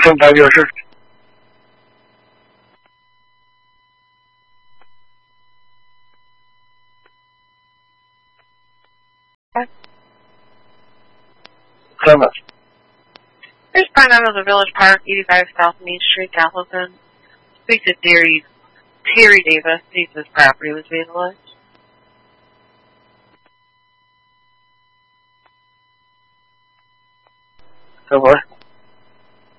正牌就是7. There's Pineapple Village Park, 85 South Main Street, Gallatin. Speak to Terry Davis, see if this property was vandalized. 什么？